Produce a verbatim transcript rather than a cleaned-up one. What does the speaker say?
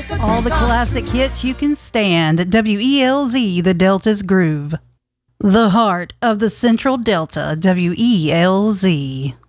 All the classic hits you can stand. W E L Z, the Delta's Groove. The heart of the Central Delta, W E L Z.